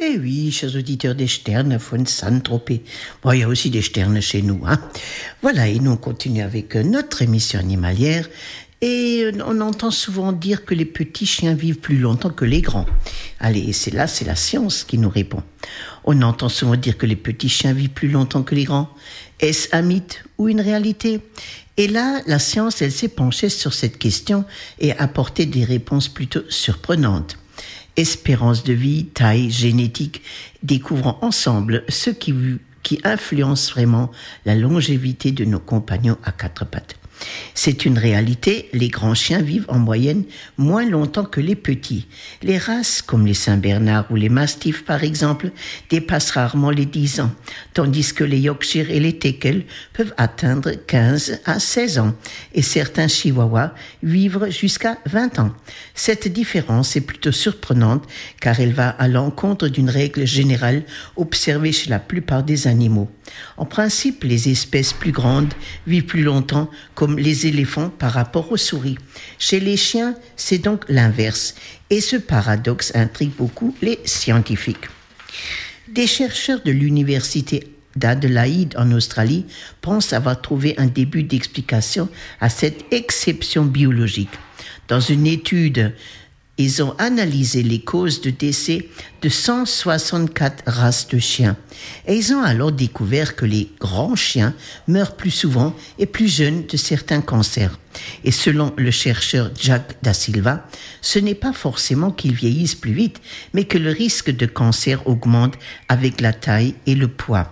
Eh oui, chers auditeurs des Sternes von Saint-Tropez. Bon, il y a aussi des Sternes chez nous, hein. Voilà, et nous on continue avec notre émission animalière. Et on entend souvent dire que les petits chiens vivent plus longtemps que les grands. Allez, c'est la science qui nous répond. On entend souvent dire que les petits chiens vivent plus longtemps que les grands. Est-ce un mythe ou une réalité ? Et là, la science, elle s'est penchée sur cette question et a apporté des réponses plutôt surprenantes. Espérance de vie, taille, génétique, découvrons ensemble ce qui influence vraiment la longévité de nos compagnons à quatre pattes. C'est une réalité, les grands chiens vivent en moyenne moins longtemps que les petits. Les races comme les Saint-Bernard ou les Mastiffs par exemple dépassent rarement les 10 ans, tandis que les Yorkshire et les Teckels peuvent atteindre 15 à 16 ans et certains Chihuahuas vivent jusqu'à 20 ans. Cette différence est plutôt surprenante car elle va à l'encontre d'une règle générale observée chez la plupart des animaux. En principe, les espèces plus grandes vivent plus longtemps comme les éléphants par rapport aux souris. Chez les chiens, c'est donc l'inverse. Et ce paradoxe intrigue beaucoup les scientifiques. Des chercheurs de l'université d'Adélaïde en Australie pensent avoir trouvé un début d'explication à cette exception biologique. Dans une étude, ils ont analysé les causes de décès de 164 races de chiens. Et ils ont alors découvert que les grands chiens meurent plus souvent et plus jeunes de certains cancers. Et selon le chercheur Jack Da Silva, ce n'est pas forcément qu'ils vieillissent plus vite, mais que le risque de cancer augmente avec la taille et le poids.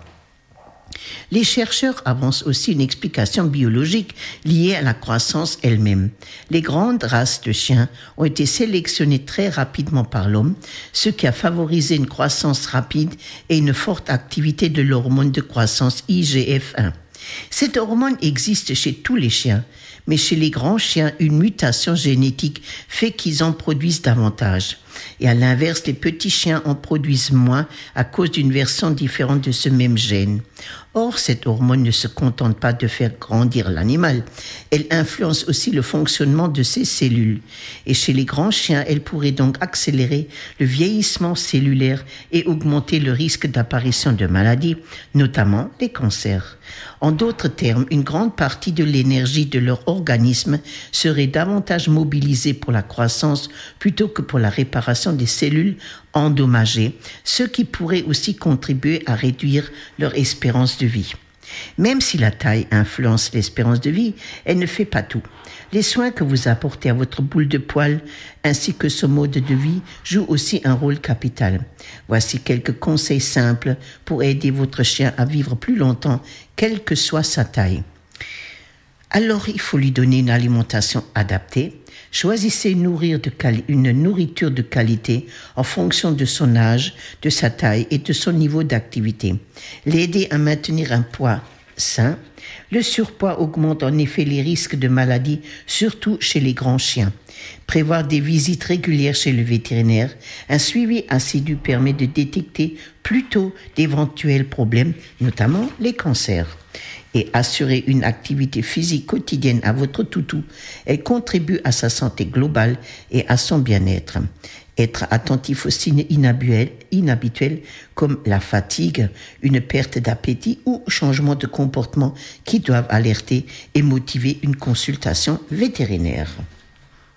Les chercheurs avancent aussi une explication biologique liée à la croissance elle-même. Les grandes races de chiens ont été sélectionnées très rapidement par l'homme, ce qui a favorisé une croissance rapide et une forte activité de l'hormone de croissance IGF-1. Cette hormone existe chez tous les chiens, mais chez les grands chiens, une mutation génétique fait qu'ils en produisent davantage. Et à l'inverse, les petits chiens en produisent moins à cause d'une version différente de ce même gène. Or, cette hormone ne se contente pas de faire grandir l'animal. Elle influence aussi le fonctionnement de ses cellules. Et chez les grands chiens, elle pourrait donc accélérer le vieillissement cellulaire et augmenter le risque d'apparition de maladies, notamment les cancers. En d'autres termes, une grande partie de l'énergie de leur organisme serait davantage mobilisée pour la croissance plutôt que pour la réparation des cellules endommagées, ce qui pourrait aussi contribuer à réduire leur espérance de vie. Même si la taille influence l'espérance de vie, elle ne fait pas tout. Les soins que vous apportez à votre boule de poil ainsi que ce mode de vie jouent aussi un rôle capital. Voici quelques conseils simples pour aider votre chien à vivre plus longtemps, quelle que soit sa taille. Alors, il faut lui donner une alimentation adaptée. Choisissez une nourriture de qualité en fonction de son âge, de sa taille et de son niveau d'activité. L'aider à maintenir un poids sain. Le surpoids augmente en effet les risques de maladies, surtout chez les grands chiens. Prévoir des visites régulières chez le vétérinaire, un suivi assidu permet de détecter plus tôt d'éventuels problèmes, notamment les cancers. Et assurer une activité physique quotidienne à votre toutou, elle contribue à sa santé globale et à son bien-être. Être attentif aux signes inhabituels comme la fatigue, une perte d'appétit ou changement de comportement qui doivent alerter et motiver une consultation vétérinaire.